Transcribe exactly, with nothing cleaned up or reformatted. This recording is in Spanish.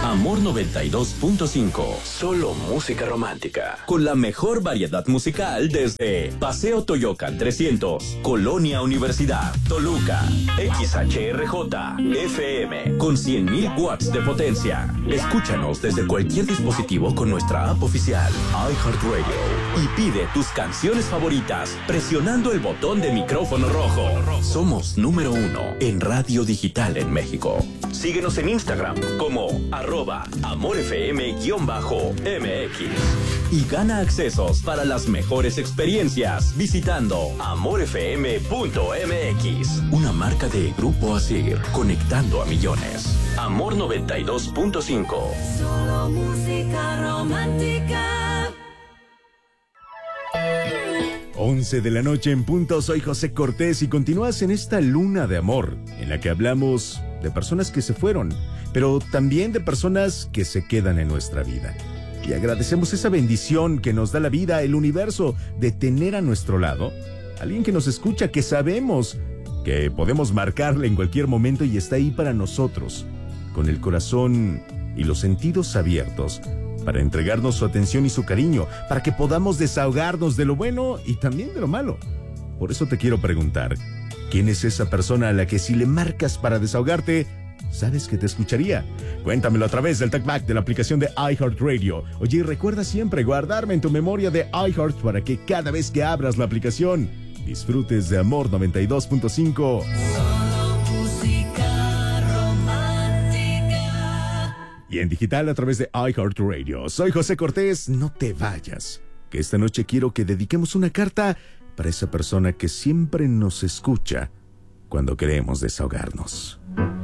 Amor noventa y dos punto cinco. Solo música romántica. Con la mejor variedad musical desde Paseo Toyocan trescientos, Colonia Universidad, Toluca, X H R J, F M, con cien mil watts de potencia. Escúchanos desde cualquier dispositivo con nuestra app oficial, iHeartRadio. Y pide tus canciones favoritas presionando el botón de micrófono rojo. Somos número uno en radio digital en México. Síguenos en Instagram como arroba amorfm-mx y gana accesos para las mejores experiencias visitando amorfm punto m x. Una marca de Grupo Asir, conectando a millones. Amor noventa y dos punto cinco. Solo música romántica. once de la noche en punto, soy José Cortés y continúas en esta luna de amor, en la que hablamos de personas que se fueron, pero también de personas que se quedan en nuestra vida. Y agradecemos esa bendición que nos da la vida, el universo, de tener a nuestro lado alguien que nos escucha, que sabemos que podemos marcarle en cualquier momento y está ahí para nosotros, con el corazón y los sentidos abiertos, para entregarnos su atención y su cariño, para que podamos desahogarnos de lo bueno y también de lo malo. Por eso te quiero preguntar, ¿quién es esa persona a la que si le marcas para desahogarte, sabes que te escucharía? Cuéntamelo a través del TalkBack de la aplicación de iHeartRadio. Oye, y recuerda siempre guardarme en tu memoria de iHeart para que cada vez que abras la aplicación, disfrutes de Amor noventa y dos punto cinco. Y en digital a través de iHeartRadio. Soy José Cortés, no te vayas, que esta noche quiero que dediquemos una carta para esa persona que siempre nos escucha cuando queremos desahogarnos.